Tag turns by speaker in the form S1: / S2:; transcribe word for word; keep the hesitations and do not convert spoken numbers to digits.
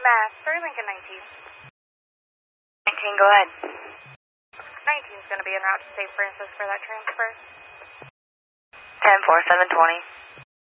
S1: Mass, three Lincoln nineteen.
S2: nineteen, go ahead.
S1: nineteen is going to be en route to Saint Francis for that transfer.
S2: ten four, seven twenty.